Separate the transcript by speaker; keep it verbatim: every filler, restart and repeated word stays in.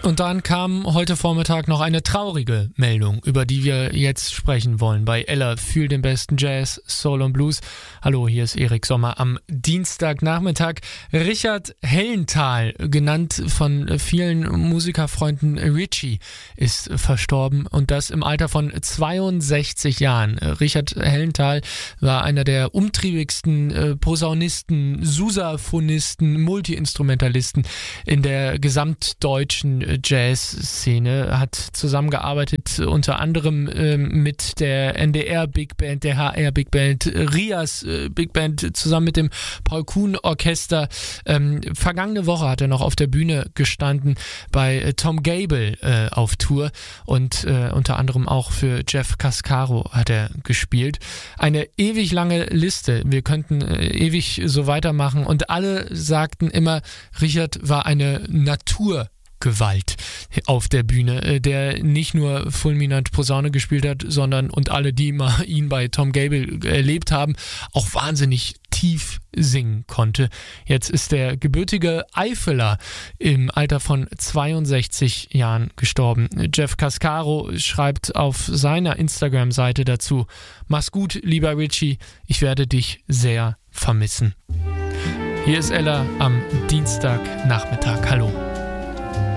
Speaker 1: Und dann kam heute Vormittag noch eine traurige Meldung, über die wir jetzt sprechen wollen. Bei Ella für den besten Jazz, Soul und Blues. Hallo, hier ist Erik Sommer am Dienstagnachmittag. Richard Hellenthal, genannt von vielen Musikerfreunden Richie, ist verstorben und das im Alter von zweiundsechzig Jahren. Richard Hellenthal war einer der umtriebigsten äh, Posaunisten, Sousaphonisten, Multiinstrumentalisten in der gesamtdeutschen Jazz-Szene, hat zusammengearbeitet unter anderem ähm, mit der N D R Big Band, der H R Big Band, Rias äh, Big Band, zusammen mit dem Paul Kuhn Orchester. Ähm, vergangene Woche hat er noch auf der Bühne gestanden bei äh, Tom Gable äh, auf Tour und äh, unter anderem auch für Jeff Cascaro hat er gespielt. Eine ewig lange Liste, wir könnten äh, ewig so weitermachen und alle sagten immer, Richard war eine Natur Gewalt auf der Bühne, der nicht nur fulminant Posaune gespielt hat, sondern, und alle, die mal ihn bei Tom Gable erlebt haben, auch wahnsinnig tief singen konnte. Jetzt ist der gebürtige Eifeler im Alter von zweiundsechzig Jahren gestorben. Jeff Cascaro schreibt auf seiner Instagram-Seite dazu: Mach's gut, lieber Richie, ich werde dich sehr vermissen. Hier ist Ella am Dienstagnachmittag. Hallo.